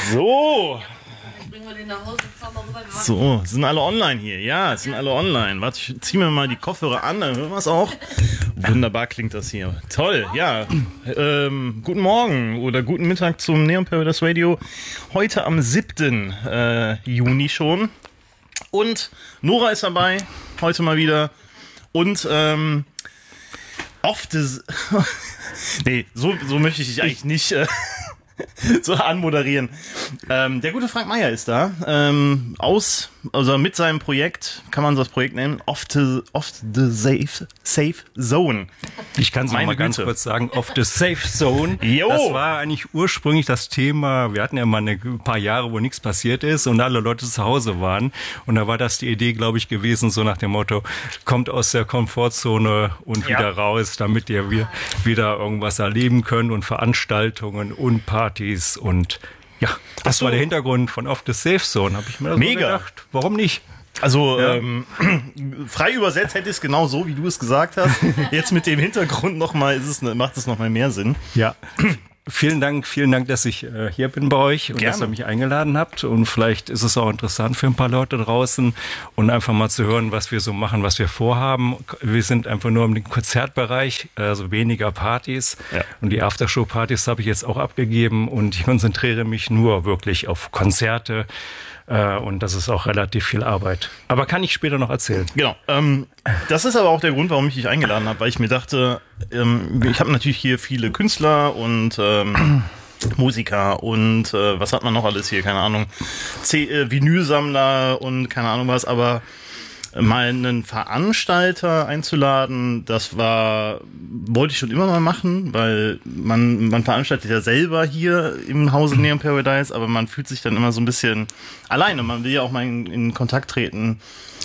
So. Bringen wir den nach Hause, fahren wir rüber. So, sind alle online hier? Ja, sind alle online. Warte, ich ziehe mir mal die Kopfhörer an, dann hören wir es auch. Wunderbar klingt das hier. Toll, ja. Guten Morgen oder guten Mittag zum Neon Paradise Radio. Heute am 7. Juni schon. Und Nora ist dabei, heute mal wieder. Und oft nee, so möchte ich dich eigentlich nicht so anmoderieren. Der gute Frank Meyer ist da. Also mit seinem Projekt, kann man das Projekt nennen, Off the Safe Zone. Ich kann es mal ganz kurz sagen, Off the Safe Zone. Jo. Das war eigentlich ursprünglich das Thema, wir hatten ja mal ein paar Jahre, wo nichts passiert ist und alle Leute zu Hause waren. Und da war das die Idee, glaube ich, gewesen, so nach dem Motto, kommt aus der Komfortzone und wieder raus, damit ihr wieder irgendwas erleben könnt und Veranstaltungen und Partys und ja, das war der Hintergrund von Off the Safe Zone, habe ich mir so gedacht. Warum nicht? Also frei übersetzt hätte ich es genau so, wie du es gesagt hast. Jetzt mit dem Hintergrund nochmal macht es nochmal mehr Sinn. Ja. Vielen Dank, dass ich hier bin bei euch und dass ihr mich eingeladen habt. Und vielleicht ist es auch interessant für ein paar Leute draußen und einfach mal zu hören, was wir so machen, was wir vorhaben. Wir sind einfach nur im Konzertbereich, also weniger Partys. Ja. Und die Aftershow-Partys habe ich jetzt auch abgegeben und ich konzentriere mich nur wirklich auf Konzerte. Und das ist auch relativ viel Arbeit. Aber kann ich später noch erzählen. Genau. Das ist aber auch der Grund, warum ich dich eingeladen habe, weil ich mir dachte, ich habe natürlich hier viele Künstler und Musiker und was hat man noch alles hier? Keine Ahnung. Vinylsammler und keine Ahnung was, aber mal einen Veranstalter einzuladen, wollte ich schon immer mal machen, weil man veranstaltet ja selber hier im Hause Neon Paradise, aber man fühlt sich dann immer so ein bisschen alleine. Man will ja auch mal in Kontakt treten.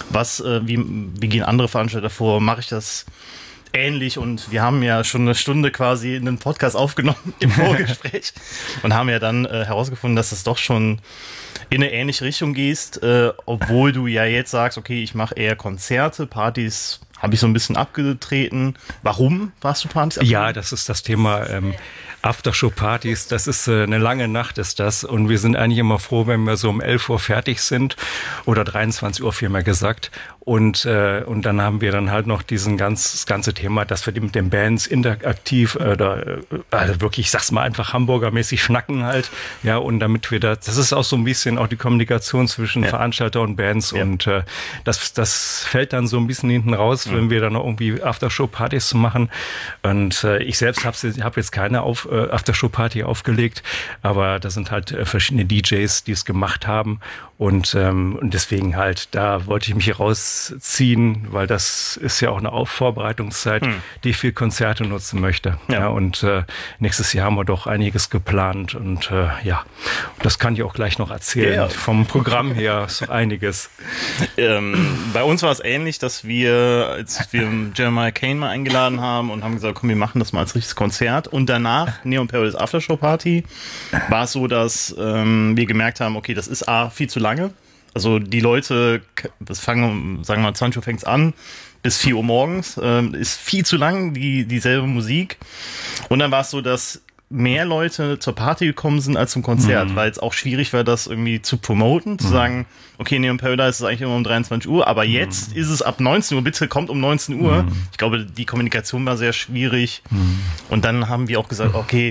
Wie gehen andere Veranstalter vor? Mache ich das ähnlich? Und wir haben ja schon eine Stunde quasi in den Podcast aufgenommen im Vorgespräch und haben ja dann herausgefunden, dass das doch schon in eine ähnliche Richtung gehst, obwohl du ja jetzt sagst, okay, ich mache eher Konzerte, Partys habe ich so ein bisschen abgetreten. Warum warst du Partys abgetreten? Ja, das ist das Thema Aftershow-Partys, das ist eine lange Nacht ist das und wir sind eigentlich immer froh, wenn wir so um 11 Uhr fertig sind oder 23 Uhr vielmehr gesagt und dann haben wir dann halt noch das ganze Thema, dass wir mit den Bands interaktiv also wirklich, ich sag's mal einfach Hamburger-mäßig schnacken halt, ja, und damit wir das ist auch so ein bisschen auch die Kommunikation zwischen Veranstalter und Bands und das fällt dann so ein bisschen hinten raus, wenn wir dann noch irgendwie Aftershow-Partys machen und ich selbst habe jetzt keine Aftershow-Party aufgelegt, aber da sind halt verschiedene DJs, die es gemacht haben und deswegen halt, da wollte ich mich rausziehen, weil das ist ja auch eine Vorbereitungszeit, die ich für Konzerte nutzen möchte. Ja, und nächstes Jahr haben wir doch einiges geplant und das kann ich auch gleich noch erzählen. Ja. Vom Programm her ist so einiges. Bei uns war es ähnlich, dass als wir Jeremiah Kane mal eingeladen haben und haben gesagt, komm, wir machen das mal als richtiges Konzert und danach Neon Paradise Aftershow Party war es so, dass wir gemerkt haben, okay, das ist viel zu lange. Also die Leute, sagen wir mal 20 Uhr fängt es an, bis 4 Uhr morgens, ist viel zu lang, dieselbe Musik. Und dann war es so, dass mehr Leute zur Party gekommen sind als zum Konzert, weil es auch schwierig war, das irgendwie zu promoten, zu sagen, okay, Neon Paradise ist eigentlich immer um 23 Uhr, aber jetzt ist es ab 19 Uhr, bitte kommt um 19 Uhr. Ich glaube, die Kommunikation war sehr schwierig. Und dann haben wir auch gesagt, okay,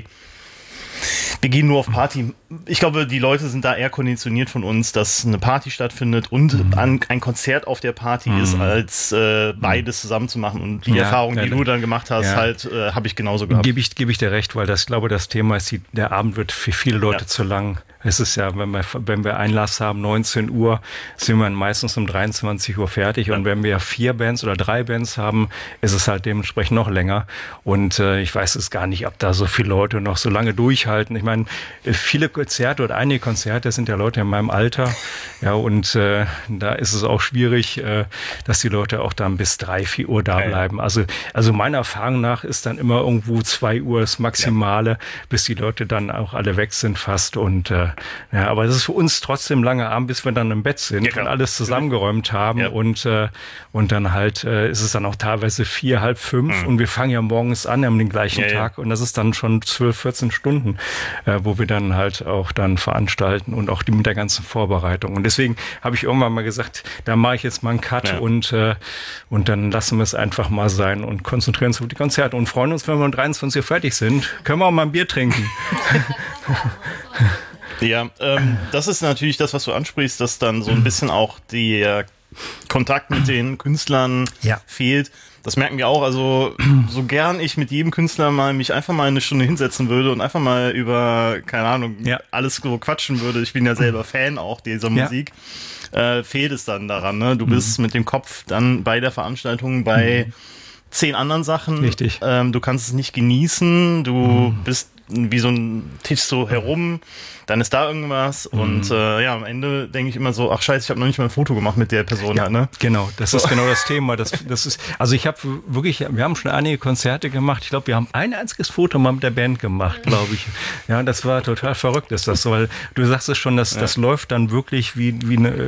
wir gehen nur auf Party. Ich glaube, die Leute sind da eher konditioniert von uns, dass eine Party stattfindet und ein Konzert auf der Party ist, als beides zusammen zu machen. Und die Erfahrung, die du dann gemacht hast, habe ich genauso gehabt. Gebe ich dir recht, weil ich glaube, das Thema ist, der Abend wird für viele Leute zu lang. Es ist ja, wenn wir Einlass haben, 19 Uhr, sind wir meistens um 23 Uhr fertig. Und wenn wir 4 Bands oder 3 Bands haben, ist es halt dementsprechend noch länger. Und ich weiß es gar nicht, ob da so viele Leute noch so lange durchhalten. Ich meine, viele Konzerte oder einige Konzerte sind ja Leute in meinem Alter. Ja, und da ist es auch schwierig, dass die Leute auch dann bis 3, 4 Uhr da bleiben. Also meiner Erfahrung nach ist dann immer irgendwo 2 Uhr das Maximale, bis die Leute dann auch alle weg sind fast. Und Ja, aber das ist für uns trotzdem lange Abend, bis wir dann im Bett sind klar. und alles zusammengeräumt haben. Ja. Und dann halt ist es dann auch teilweise 4, halb 5 und wir fangen ja morgens an am den gleichen Tag und das ist dann schon 12, 14 Stunden, wo wir dann halt auch dann veranstalten und auch mit der ganzen Vorbereitung. Und deswegen habe ich irgendwann mal gesagt, da mache ich jetzt mal einen Cut und dann lassen wir es einfach mal sein und konzentrieren uns auf die Konzerte und freuen uns, wenn wir um 23 Uhr fertig sind, können wir auch mal ein Bier trinken. Ja, das ist natürlich das, was du ansprichst, dass dann so ein bisschen auch der Kontakt mit den Künstlern fehlt. Das merken wir auch. Also so gern ich mit jedem Künstler mal mich einfach mal eine Stunde hinsetzen würde und einfach mal über, keine Ahnung, alles so quatschen würde. Ich bin ja selber Fan auch dieser Musik. Fehlt es dann daran, ne? Du bist mit dem Kopf dann bei der Veranstaltung bei 10 anderen Sachen. Richtig. Du kannst es nicht genießen. Du bist wie so ein Tisch so herum, dann ist da irgendwas und am Ende denke ich immer so, ach scheiße, ich habe noch nicht mal ein Foto gemacht mit der Person. Ja, ne? Genau, das ist genau das Thema. Das ist, also ich habe wirklich, wir haben schon einige Konzerte gemacht. Ich glaube, wir haben ein einziges Foto mal mit der Band gemacht, glaube ich. Ja, das war total verrückt, ist das so, weil du sagst es schon, das läuft dann wirklich wie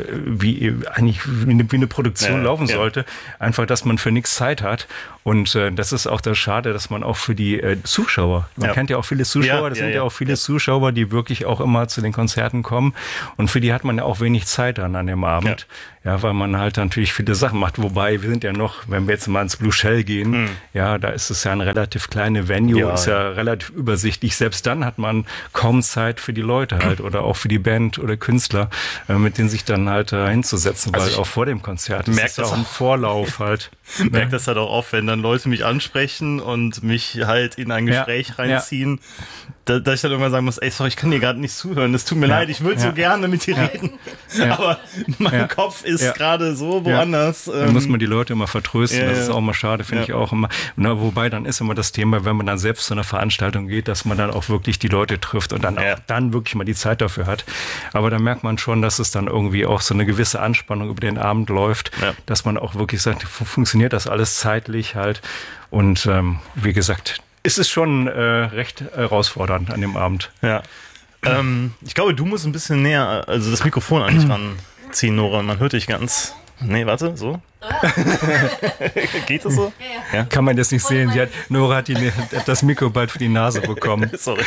eine Produktion laufen sollte. Einfach, dass man für nichts Zeit hat. Und das ist auch das Schade, dass man auch für die Zuschauer, man kennt ja auch viele Zuschauer, das sind ja auch viele Zuschauer, die wirklich auch immer zu den Konzerten kommen. Und für die hat man ja auch wenig Zeit dann an dem Abend. Ja, weil man halt natürlich viele Sachen macht. Wobei, wir sind ja noch, wenn wir jetzt mal ins Blue Shell gehen, da ist es ja eine relativ kleine Venue, ist ja relativ übersichtlich. Selbst dann hat man kaum Zeit für die Leute halt oder auch für die Band oder Künstler, mit denen sich dann halt hinzusetzen, weil auch vor dem Konzert ist ja auch ein Vorlauf halt. Merkt das halt auch oft, wenn dann Leute mich ansprechen und mich halt in ein Gespräch reinziehen, dass ich dann irgendwann sagen muss, ey, sorry, ich kann dir gerade nicht zuhören, das tut mir leid, ich würde so gerne mit dir reden, aber mein Kopf ist gerade so woanders. Dann muss man die Leute immer vertrösten, das ist auch mal schade, finde ich auch immer. Wobei dann ist immer das Thema, wenn man dann selbst zu einer Veranstaltung geht, dass man dann auch wirklich die Leute trifft und dann auch dann wirklich mal die Zeit dafür hat. Aber da merkt man schon, dass es dann irgendwie auch so eine gewisse Anspannung über den Abend läuft, dass man auch wirklich sagt, funktioniert das alles zeitlich halt. Und wie gesagt, ist es schon recht herausfordernd an dem Abend. Ja. Ich glaube, du musst ein bisschen näher, also das Mikrofon eigentlich ranziehen, Nora. Man hört dich ganz. Nee, warte, so. Geht das so? Ja. Kann man das nicht sehen? Nora hat das Mikro bald für die Nase bekommen. Sorry.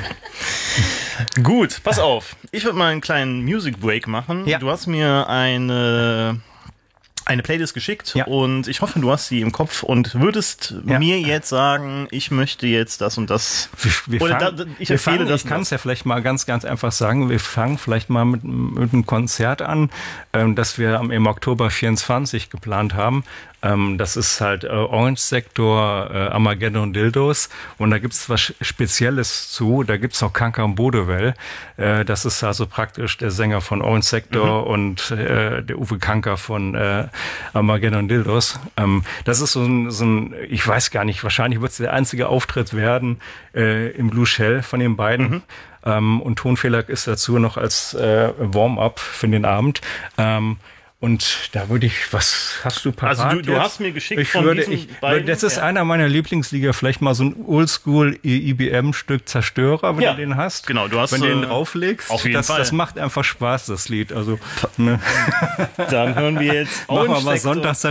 Gut, pass auf. Ich würde mal einen kleinen Music Break machen. Ja. Du hast mir eine Playlist geschickt und ich hoffe, du hast sie im Kopf und würdest mir jetzt sagen, ich möchte jetzt das und das. Ich kann es ja vielleicht mal ganz, ganz einfach sagen. Wir fangen vielleicht mal mit einem Konzert an, das wir im Oktober 24 geplant haben. Das ist halt Orange Sektor, Armageddon Dildos und da gibt's was Spezielles zu. Da gibt's noch Kankan Bodewell. Das ist also praktisch der Sänger von Orange Sektor und der Uwe Kanker von Armageddon Dildos. Das ist so ein, ich weiß gar nicht, wahrscheinlich wird es der einzige Auftritt werden im Blue Shell von den beiden. Und Tonfehler ist dazu noch als Warm-up für den Abend. Und da würde ich, was hast du parat? Also du hast mir geschickt das ist einer meiner Lieblingslieder, vielleicht mal so ein Oldschool IBM-Stück Zerstörer, wenn du den hast. Genau, du hast wenn du den drauflegst. Auf jeden Fall. Das macht einfach Spaß, das Lied. Also, ne. Dann hören wir jetzt Machen wir mal Sonntags